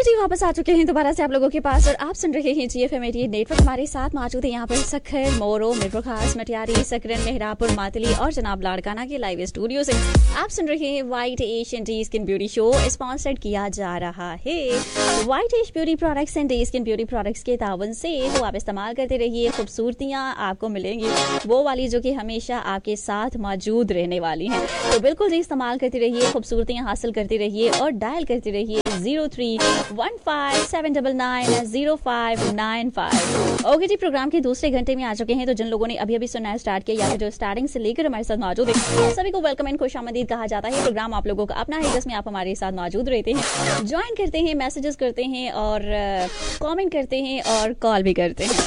जी वापस आ चुके हैं दोबारा से आप लोगों के पास और आप सुन रहे हैं GFM 88 नेटवर्क। हमारे साथ मौजूद है यहाँ पर सखर, मोरो, मिर्पुर खास, मटियारी, सकरन, मेहरापुर, मातली और जनाब लाड़काना के लाइव स्टूडियो से आप सुन रहे हैं white Asian day skin beauty show. Sponsored किया जा रहा है white ash beauty products and day skin beauty products के तावन से। तो आप इस्तेमाल करते रहिए, खूबसूरतियाँ आपको मिलेंगी वो वाली जो कि हमेशा आपके साथ मौजूद रहने वाली हैं। तो बिल्कुल जी इस्तेमाल करते रहिए, खूबसूरतियाँ हासिल करते रहिए और डायल करते रहिए 0315790595। ओके जी, प्रोग्राम के दूसरे घंटे में आ चुके हैं। तो जिन लोगों ने अभी अभी सुनना स्टार्ट किया या फिर जो स्टार्टिंग से लेकर हमारे साथ मौजूद है, सभी को वेलकम एंड खुशामदीद कहा जाता है। प्रोग्राम आप लोगों का अपना है जिसमें आप हमारे साथ मौजूद रहते हैं, ज्वाइन करते हैं, मैसेजेस करते हैं और कमेंट करते हैं और कॉल भी करते हैं।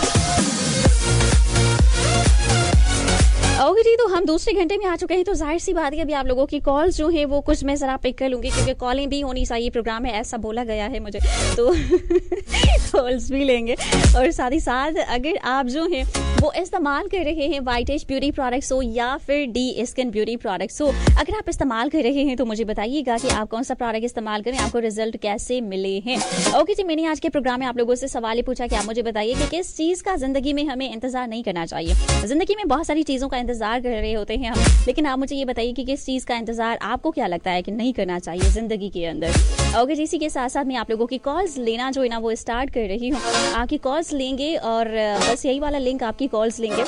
ओके जी, तो हम दूसरे घंटे में आ चुके हैं। तो जाहिर सी बात है अभी आप लोगों की कॉल्स जो है वो कुछ मैं जरा पिक कर लूंगी क्योंकि कॉलिंग भी होनी चाहिए प्रोग्राम में, ऐसा बोला गया है मुझे। तो कॉल्स भी लेंगे और साथ ही साथ अगर आप जो है वो इस्तेमाल कर रहे हैं व्हाइट एश ब्यूटी प्रोडक्ट्स हो या फिर डी स्किन ब्यूटी प्रोडक्ट्स हो, अगर आप इस्तेमाल कर रहे हैं तो मुझे बताइएगा कि आप कौन सा प्रोडक्ट इस्तेमाल करें, आपको रिजल्ट कैसे मिले हैं। ओके जी, मैंने आज के प्रोग्राम में आप लोगों से सवाल ही पूछा कि आप मुझे बताइए कि किस चीज का जिंदगी में हमें इंतजार नहीं करना चाहिए। जिंदगी में बहुत सारी चीजों का इंतजार कर रहे होते हैं हम, लेकिन आप मुझे ये बताइए कि किस चीज का इंतजार आपको क्या लगता है कि नहीं करना चाहिए जिंदगी के अंदर। ओके जी, इसी के साथ साथ मैं आप लोगों की कॉल्स लेना जो है ना वो स्टार्ट कर रही हूँ। आपकी कॉल्स लेंगे और बस यही वाला लिंक आपकी कॉल्स लेंगे।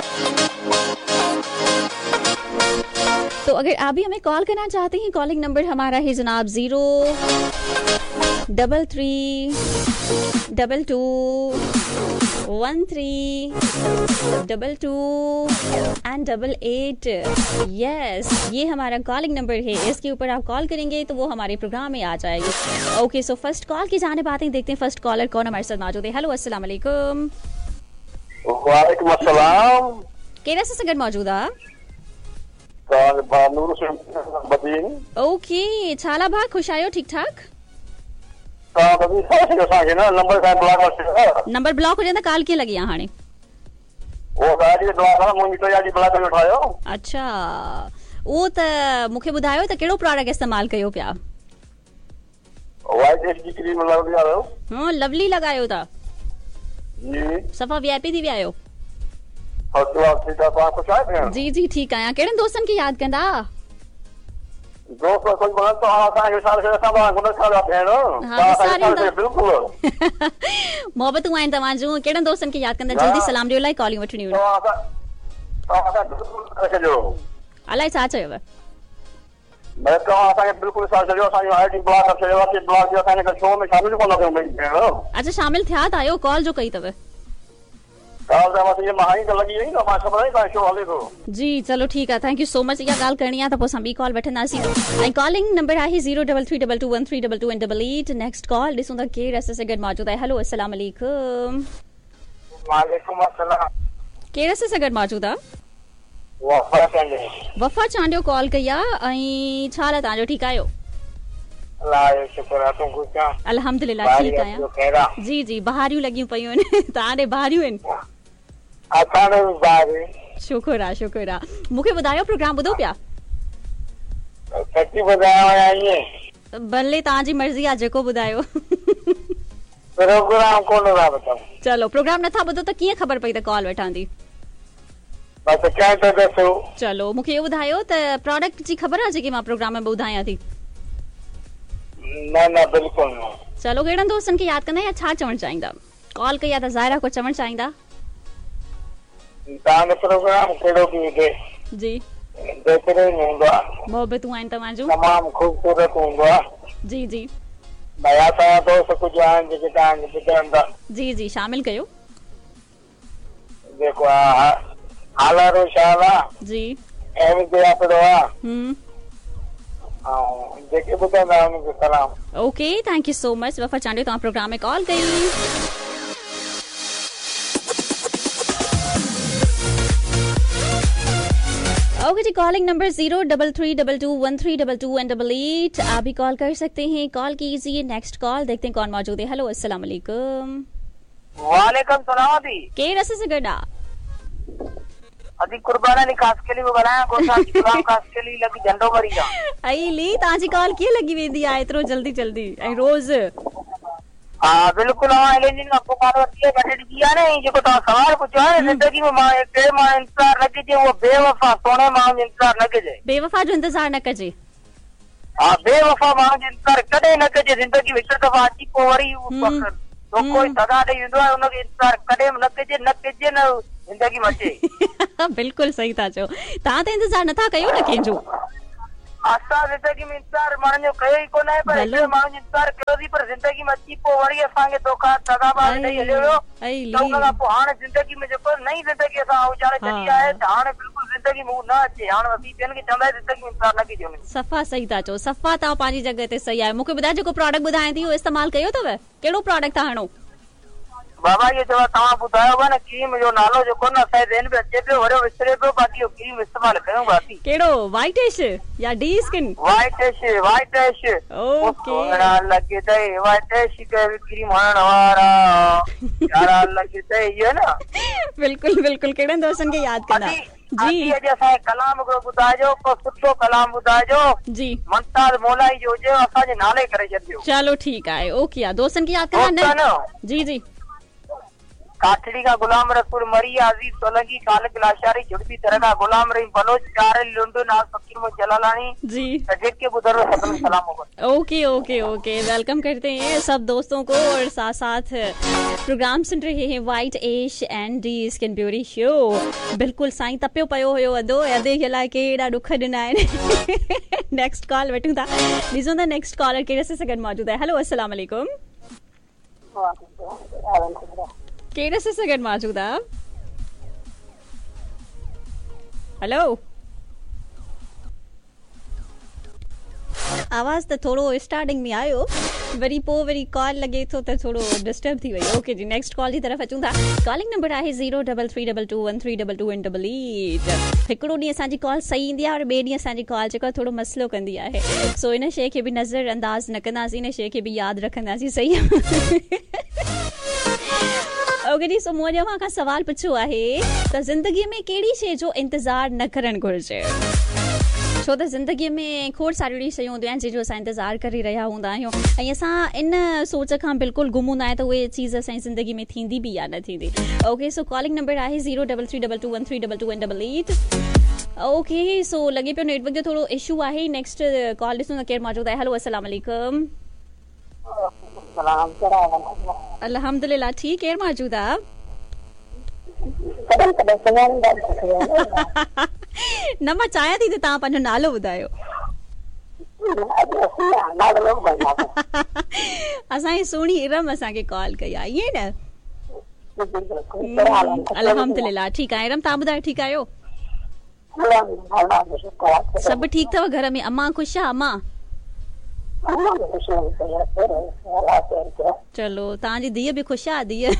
तो अगर आप भी हमें कॉल करना चाहते हैं, कॉलिंग नंबर हमारा है जनाब 0333122288। यस, ये हमारा कॉलिंग नंबर है, इसके ऊपर आप कॉल करेंगे तो वो हमारे प्रोग्राम में आ जाएगी। ओके, सो फर्स्ट कॉल की जाने बातें देखते हैं। फर्स्ट कॉलर कौन हमारे साथ मौजूद है? हेलो, अस्सलाम वालेकुम। वालेकुम अस्सलाम। केरल से सगड़ मौजूद है? ओके, छाला भा खुश आयो, ठीक ठाक? नंबर ब्लॉक हो जाता, काल के लगी यहाँ ने? अच्छा, वो त मूंखे ॿुधायो त कहिड़ो प्रोडक्ट इस्तेमाल कयो पिया? हाँ, लवली लगायो था, सफ़ा VIP थी विया आहियो? जी जी ठीक आहियां। कहिड़नि दोस्तनि खे यादि कंदा? मोहबतूं आहिनि तव्हां जूं। कहिड़नि दोस्तनि खे यादि कंदा? जल्दी सलाम ॾियो लाइ कॉलिंग वठणी हुई। अलाए छा चयव? अच्छा, शामिल थिया था आहियो, कॉल जो कई अथव? जी चलो ठीक है, थैंक यू सो मच। इहा ॻाल्हि करणी आहे त पोइ असां ॿी कॉल वठंदासीं। ऐं कॉलिंग नंबर आहे 033221321322। नेक्स्ट कॉल ॾिसूं था केरु असां सां गॾु मौजूद आहे। हेलो, अस्सलाम वालेकुम। वालेकुम अस्सलाम। केरु असां सां गॾु मौजूद आहे? वफ़ा चांडियो कॉल कई आहे। ऐं छा हाल आहे तव्हांजो, ठीकु आहियो? अल्हम्दुलिल्लाह ठीक आहियां। जी जी, बहारियूं लॻियूं पयूं आहिनि। तव्हां ॾे बहारियूं आहिनि? शुक्र आहे शुक्र आहे। मूंखे ॿुधायो, प्रोग्राम ॿुधो पिया? भले तव्हांजी मर्ज़ी आहे, जेको ॿुधायो। चलो, प्रोग्राम नथा ॿुधो त कीअं ख़बर पई त कॉल वठां थी? चलो, मूंखे इहो ॿुधायो त प्रोडक्ट जी ख़बर आहे जेकी मां प्रोग्राम में ॿुधायां थी? न बिल्कुल न। चलो, कहिड़नि दोस्तनि खे यादि कंदा या छा चवणु चाहींदा? कॉल कई आहे त ज़ाहिर आहे कुझु चवणु चाहींदा? प्रोग्राम कहिड़ो बि हुजे जी, मोहबतूं आहिनि तव्हां जूं, तमामु ख़ूबसूरत हूंदो आहे। जी जी, नया तव्हां दोस्त कुझु आहिनि जेके तव्हांखे ॿुधाईंदा? जी जी, शामिल कयो। जेको हालारो शाल आहे जी, अहमदिया पियो आहे, जेके ॿुधाईंदा उनखे सलाम। Okay, thank you so much. वफ़ा चांडियो, तव्हां प्रोग्राम में कॉल कई। ओके जी, कॉलिंग नंबर 0332213288। आप भी कॉल कर सकते हैं, कॉल कीजिए। नेक्स्ट कॉल देखते हैं कौन मौजूद है। हेलो, अस्सलाम वालेकुम। वालेकुम सलाम। केरु असां सां गॾु आहे? अजी कुर्बानी कास्केली में बनाया गोसा गुलाम कास्केली लगी झंडो मरी जा। आई ली, ताजी कॉल कीअं लगी वेंदी आहे एतिरो जल्दी जल्दी ऐं रोज़? हाँ बिल्कुल हाँ एलेंजिन का पुकार वठी है गठड़ी किया ने जेको ता सवाल पूछो है जिंदगी में मां के मां इंतजार न कजे वो बेवफा सोने मां इंतजार न कजे बेवफा जो इंतजार न कजे हाँ बेवफा मां इंतजार कदे न कजे जिंदगी में हिकु दफ़ा अची पोइ वरी तो कोई सदा ॾेई वेंदो आहे उनखे इंतजार कॾहिं न कजे न जिंदगी में अचे बिल्कुल सही था चओ तव्हां त इंतजार नथा कयो न कंहिंजो असां जिंदगी में इंतजार माण्हुनि जो कयो ई कोन आहे पर हिकिड़े माण्हू इंतजार कयोसीं पर जिंदगी में अची पोइ वरी असांखे धोखा दगाबाज ॾेई हलियो वियो त उन खां पोइ हाणे जिंदगी में जेको नई जिंदगी असां वीचारे छॾी आहे त हाणे बिल्कुलु जिंदगी में हू न अचे हाणे असीं ॿियनि खे चवंदा जिंदगी में इंतजार न कजे सफ़ा सही था चओ सफ़ा तव्हां पंहिंजी जॻह ते सही आहे मूंखे ॿुधायो जेको प्रोडक्ट ॿुधायां थी उहो इस्तेमालु कयो अथव कहिड़ो प्रोडक्ट था हणो बाबा ये जो तव्हां ॿुधायो आहे न क्रीम जो नालो जेको न असांजे ज़हन में अचे पियो वरी विसरे पियो बाक़ी क्रीम इस्तेमालु कयूं बाक़ी कहिड़ो वाइटिश या डी स्किन वाइटिश ओके लॻे त वाइटिश क्रीम हणण वारा यारा लॻे त इहो न बिल्कुल बिल्कुल कहिड़े दोस्तनि खे यादि कंदा जी अॼु असांखे कलाम हिकिड़ो ॿुधाइजो को सुठो कलाम ॿुधाइजो जी मुमताज मौलाई जो हुजे असांजे नाले करे छॾियो चलो ठीकु आहे ओके आहे दोस्तनि खे यादि कंदा जी जी काठड़ी का गुलाम रसूल मरिया अजीज सोलंकी खालिक लाशारी जुड़ती तरह का गुलाम रहीम बलोच चारे लुंडू नाज फकीर में जलालानी जी सजेक के बुजुर्ग सबको सलाम होगा ओके ओके ओके वेलकम करते हैं सब दोस्तों को और साथ साथ प्रोग्राम सुन रहे हैं white ash and D skin beauty show बिल्कुल साईं तपियो पयो हुयो अदो अदे के लाइ केड़ा दुख दिना है नेक्स्ट कॉल वठूं था ॾिसो था नेक्स्ट कॉलर केड़े से गॾु मौजूद है हेलो अस्सलाम वालेकुम केड़े से गॾु मौजूद है हेलो आवाज तो थोड़ो स्टार्टिंग में आयो वरी पो वरी कॉल लगे तो थोड़ो डिस्टर्ब थी वही ओके जी नेक्स्ट कॉल की तरफ अचूं था कॉलिंग नंबर है 033221388 हिकिड़ो ॾींहुं असांजी कॉल सही ईंदी आहे और ॿिए ॾींहुं असांजी कॉल जेको थोड़ो मसलो कंदी आहे सो इन शइ खे बि नज़र अंदाज़ न कंदासीं इन शइ खे बि यादि रखंदासीं सही ओके जी सो मूं अॼु खां सवाल पुछियो आहे त ज़िंदगीअ में कहिड़ी शइ जो इंतज़ार न करणु घुरिजे छो त ज़िंदगीअ में खोड़ सारियूं शयूं हूंदियूं आहिनि जंहिंजो असां इंतज़ार करे रहिया हूंदा आहियूं ऐं असां इन सोच खां बिल्कुलु गुम हूंदा आहियूं त उहे चीज़ असांजी ज़िंदगी में थींदी बि या न थींदी ओके सो कॉलिंग नंबर आहे 033221322 ओके सो लॻे पियो नेटवर्क जो थोरो इशू आहे नेक्स्ट कॉल ॾिसूं त केरु मौजूदु आहे हेलो अस्सलाम वालेकुम अल्हम्दुलिल्लाह ठीक केरु मौजूदु आहे न मां चाहियां थी त तव्हां पंहिंजो नालो ॿुधायो असांजी सुहिणी इरम असांखे कॉल कई आहे ईअं न अल्हम्दुलिल्लाह ठीकु आहे इरम तव्हां ॿुधायो ठीकु आहियो सभु ठीकु अथव घर में अम्मा ख़ुशि आहे अम्मा चलो तव्हांजी धीअ बि ख़ुशि आहे धीअ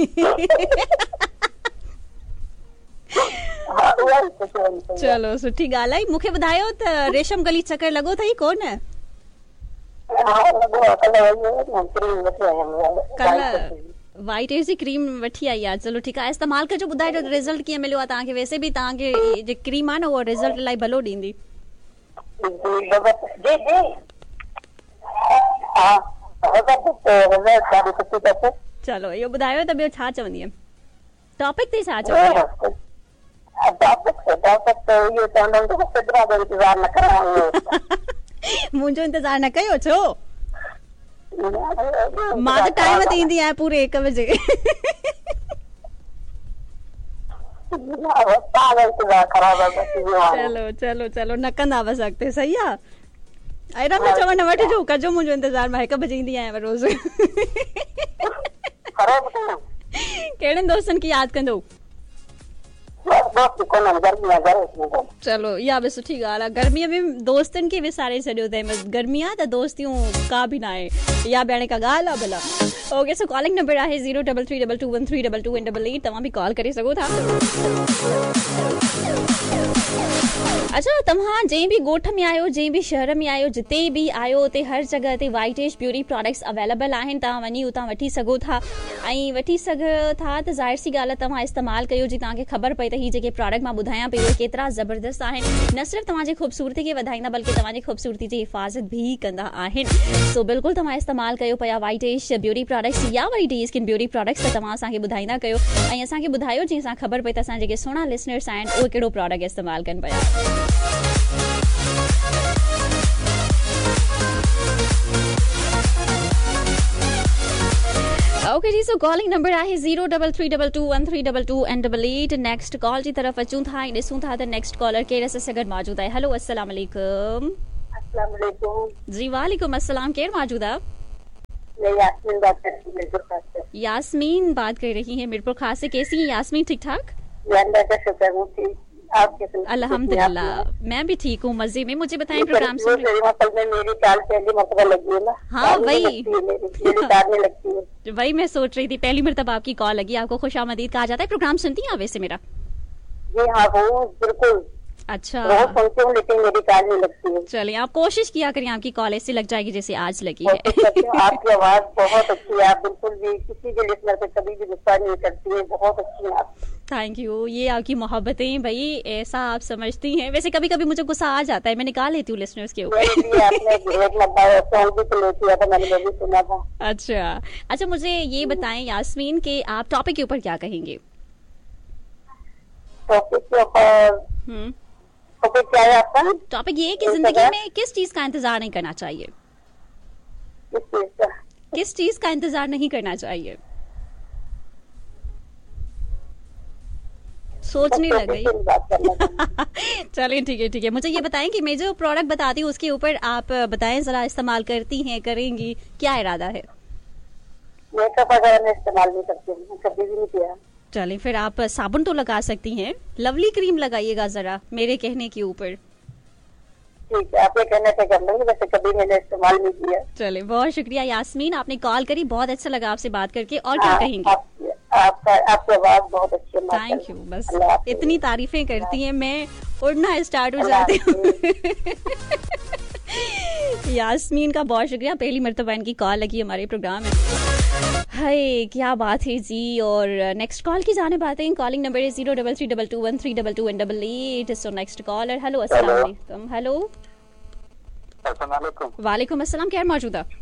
चलो सुठी ॻाल्हि आहे मूंखे ॿुधायो त रेशम गली चकर लॻो अथई कोन कल्ह वाइट एज जी क्रीम वठी आई आहे चलो ठीकु आहे इस्तेमालु कजो ॿुधाइजो रिज़ल्ट कीअं मिलियो आहे तव्हांखे वैसे बि तव्हांखे जे क्रीम आहे न उहा रिज़ल्ट इलाही भलो ॾींदी चलो इहो ॿुधायो त ॿियो छा चवंदी टॉपिक ते छा चवंदी मुंहिंजो इंतज़ार न कयो छो मां त टाइम ते ईंदी आहियां पूरे 1 बजे चलो चलो चलो न कंदा बसि अॻिते सही आहे अहिड़ा न चवण वठिजो कजो मुंहिंजो इंतज़ार मां 1 बजे ईंदी आहियां रोज़ कहिड़नि दोस्तनि खे यादि कंदो चलो इहा बि सुठी ॻाल्हि आहे गर्मीअ में दोस्तनि खे विसारे छॾियो अथई गर्मी आहे त दोस्तियूं का बि न आहे इहा बि हाणे का ॻाल्हि आहे भला ओके सो कॉलिंग नंबर आहे 03322132288 तव्हां बि कॉल करे सघो था अच्छा, तव्हां जंहिं बि ॻोठ में आहियो, जंहिं बि शहर में आहियो, जिते बि आहियो उते हर जॻह ते वाइटेज ब्यूटी प्रोडक्ट्स अवेलेबल आहिनि। तव्हां वञी उतां वठी सघो था ऐं वठी सघो था त ज़ाहिर सी ॻाल्हि आहे तव्हां इस्तेमालु कयो जी तव्हांखे ख़बर पए त हीअ जेके प्रोडक्ट मां ॿुधायां पई उहे केतिरा ज़बरदस्त आहिनि। न सिर्फ़ु तव्हांजी ख़ूबसूरती खे वधाईंदा बल्कि तव्हांजी ख़ूबसूरती जी हिफ़ाज़त बि कंदा आहिनि। सो बिल्कुलु तव्हां इस्तेमालु कयो पिया वाइटेज ब्यूटी प्रोडक्ट्स या वरी डी स्किन ब्यूटी प्रोडक्ट्स त तव्हां असांखे ॿुधाईंदा कयो ऐं असांखे ॿुधायो जीअं असां ख़बर पए त असां जेके सुहिणा लिसनर्स आहिनि उहे कहिड़ो प्रोडक्ट इस्तेमालु कनि पिया। ओके जी, सो कॉलिंग नंबर आहे 033221322 नेक्स्ट कॉल जी तरफ़ अचूं था ऐं ॾिसूं था त नेक्स्ट कॉलर केरु असां सां गॾु मौजूद आहे। हेलो, अस्सलाम वालेकुम। अस्सलाम वालेकुम। जी वालेकुम अस्सलाम, केरु मौजूद आहे? मैं यास्मीन बात कर रही हूँ मीरपुर खास से। यास्मीन बात कर रही हैं मीरपुर खास से। कैसी हैं यास्मीन? ठीक ठाक? अल्लाह का शुक्र हूँ। आप कैसे? अल्हम्दुलिल्लाह, मैं भी ठीक हूँ, मजे में। मुझे बताएं प्रोग्राम सुन रहे? मेरी काल पहली मरतबा लगी है ना। हाँ वही लगती है। वही मैं सोच रही थी, पहली मरतबा आपकी कॉल लगी, आपको खुशामदीद कहा जाता है। प्रोग्राम सुनती हैं वैसे मेरा? जी हाँ, वो बिल्कुल। अच्छा, बहुत सुनती हूँ लेकिन मेरी काल नहीं लगती है। चलिए, आप कोशिश किया करिए आपकी कॉल ऐसे लग जाएगी जैसे आज लगी है। आपकी आवाज बहुत अच्छी है, आप बिल्कुल भी किसी के लिसनर पे कभी भी गुस्सा नहीं करती है, बहुत अच्छी है आप। थैंक यू, ये आपकी मोहब्बतें भाई, ऐसा आप समझती हैं। वैसे कभी कभी मुझे गुस्सा आ जाता है, मैं निकाल लेती हूँ लिसनर्स के ऊपर। अच्छा, मुझे ये बताएं यास्मीन कि आप टॉपिक के ऊपर क्या कहेंगे? टॉपिक के ऊपर टॉपिक क्या है आपका? टॉपिक ये कि जिंदगी में किस चीज का इंतजार नहीं करना चाहिए? किस चीज का इंतजार नहीं करना चाहिए? सोचने लग गई। चलिए ठीक है। मुझे ये बताएं कि मैं जो प्रोडक्ट बताती हूँ उसके ऊपर आप बताएं जरा, इस्तेमाल करती हैं, करेंगी, क्या इरादा है? मेकअप वगैरह में इस्तेमाल नहीं करती हूँ, कभी भी नहीं किया। चलिए, फिर आप साबुन तो लगा सकती हैं, लवली क्रीम लगाइएगा जरा मेरे कहने के ऊपर। ठीक है, आपके कहने पे कर लूंगी, वैसे कभी मैंने इस्तेमाल नहीं किया। चलिए, बहुत शुक्रिया यास्मीन, आपने कॉल करी, बहुत अच्छा लगा आपसे बात करके। और क्या कहेंगे? आपकी आवाज बहुत अच्छी है। थैंक यू, बस इतनी तारीफें करती हैं, मैं उड़ना स्टार्ट हो जाती हूँ। यास्मीन का बहुत शुक्रिया, पहली मर्तबा इनकी कॉल लगी हमारे प्रोग्राम में। हाय, क्या बात है जी। और नेक्स्ट कॉल की जाने बातें हैं। कॉलिंग नंबर है 03322132288। So next collar. हेलो, अस्सलाम वालेकुम। हेलो, वालेकुम अस्सलाम, क्या मौजूद है?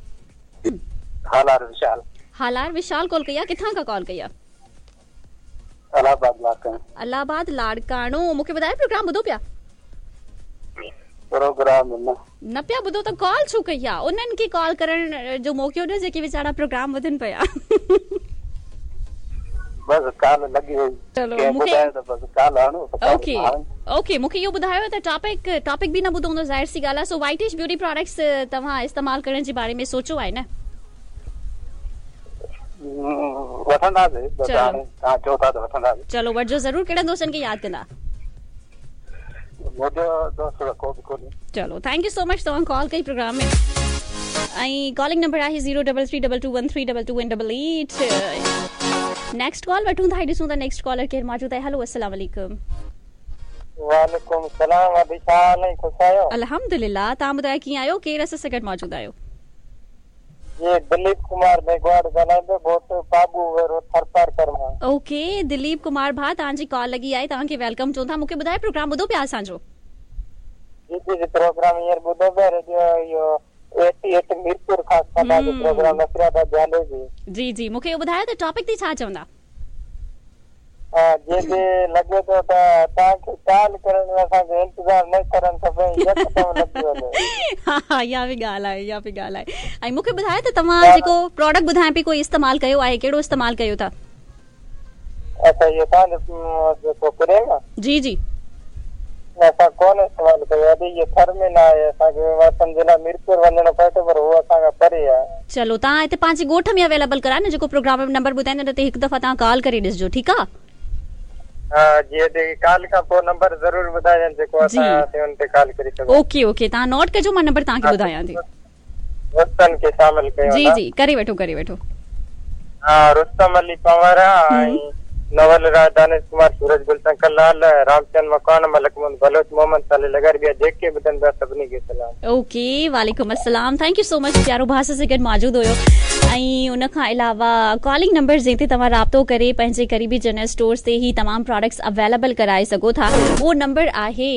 हालार विशाल कॉल किया, किथां का कॉल किया? अलाहाबाद लाड़कानो। मूंखे ॿुधाए प्रोग्राम ॿुधो पिया? प्रोग्राम न पिया ॿुधो त कॉल छो कई आहे? उन्हनि खे कॉल करण जो मौक़ो ॾियो जेके वीचारा प्रोग्राम ॿुधनि पिया। बस काल लगी हुई। चलो, ओके, मूंखे इहो ॿुधायो त टॉपिक बि न ॿुधो हूंदो, ज़ाहिर सी ॻाल्हि आहे। सो वाइटेज ब्यूटी प्रोडक्ट्स तव्हां इस्तेमालु करण जे बारे में सोचो आहे न? चलो वठिजो ज़रूर। कहिड़े दोस्तनि खे यादि कंदा? चलो, थैंक यू सो मच, तव्हां कॉल कई प्रोग्राम में। ऐं कॉलिंग नंबर आहे 03322132288। नेक्स्ट कॉल वठूं था, ॾिसूं था नेक्स्ट कॉलर केरु मौजूद आहे। हेलो, अस्सलाम वालेकुम। वालेकुम सलाम, विशाल ऐं ख़ुशि आहियो? अल्हम्दुलिल्लाह, तव्हां ॿुधायो कीअं आहियो? केरु असां सां गॾु मौजूद आहियो? ये दिलीप कुमार मेघवाड़ ॻाल्हाईंदो, बहुत बाबू वेरो थरपार करमा। ओके, दिलीप कुमार भा, तव्हांजी कॉल लगी आहे, तव्हांखे वेलकम चऊं था। मूंखे ॿुधाए प्रोग्राम ॿुधो पिया असांजो? जी प्रोग्राम हींअर ॿुधो पिया, रेडियो इहो 88 मीरपुर खास जो प्रोग्राम नसराबाद जाले जी। मूंखे इहो ॿुधायो त टॉपिक ते छा चवंदा? जे लॻे थो त तव्हांखे कॉल करण में असांखे इंतज़ार न करणु खपे, इहा बि ॻाल्हि आहे। ऐं मूंखे ॿुधायो त तव्हां जेको प्रोडक्ट ॿुधायां पई कोई इस्तेमालु कयो आहे, कहिड़ो इस्तेमालु कयो था? अच्छा, इहो तव्हांजो जेको क्रीम? जी असां कोन इस्तेमालु कयो, अॼु इहो थर में न आहे, असांखे वासन जे लाइ मीरपुर वञणो पए थो, पर उहो असांखां परे आहे। चलो, तव्हां हिते पंहिंजे ॻोठ में अवेलेबल करायो न, जेको प्रोग्राम में नंबर ॿुधाईंदो त हिकु दफ़ा तव्हां कॉल करे ॾिसजो, ठीकु आहे? कॉल खां पोइ नंबर ज़रूर ॿुधाइजनि जेको असां उन ते कॉल करे सघूं। ओके, तव्हां नोट कजो, मां नंबर तव्हांखे ॿुधायां थी। रुस्तम खे शामिल कयो। जी, करे वठो। रुस्तम अली पंवर नवल राज, दानिश कुमार, सूरज, गुलशंकर लाल, रामचंद मकान, मलक बलोच, मोहम्मद साले लगर गया देख के बदन बस सभिनी खे सलाम। ओके, वालेकुम अस्सलाम। थैंक यू सो मच प्यारो भाषा से गॾु मौजूद हुयो। ऐं उन खां अलावा कॉलिंग नंबर जे ते तव्हां राब्तो करे पंहिंजे क़रीबी जनरल स्टोर्स ते ही तमामु प्रोडक्ट्स अवेलेबल कराए सघो था। उहो नंबर आहे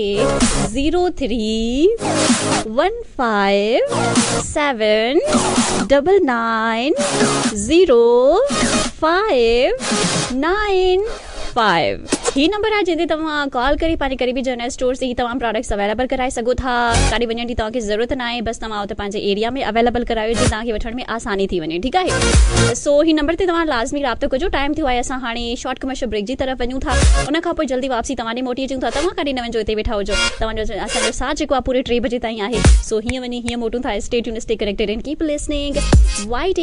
0315790595। ही नंबर आहे जंहिं ते तव्हां कॉल करे पंहिंजे क़रीबी जनरल स्टोर से ही तमामु प्रोडक्ट्स अवेलेबल कराए सघो था। काॾे वञण जी तव्हांखे ज़रूरत न आहे, बसि तव्हां उते पंहिंजे एरिया में अवेलेबल करायो जीअं तव्हांखे वठण में आसानी थी वञे। ठीकु आहे, सो ही नंबर ते तव्हां लाज़मी राब्तो कजो। टाइम थियो आहे, असां हाणे शॉर्ट कमर्शियल ब्रेक जी तरफ़ वञूं था, उन खां पोइ जल्दी वापसी तव्हां ॾे मोटी अचूं था। तव्हां काॾे न वञो, हिते वेठा हुजो। तव्हांजो असांजो साथ जेको आहे पूरे 3 बजे ताईं आहे, सो हीअं वञी हीअं मोटूं था। Stay tuned, stay connected and keep listening.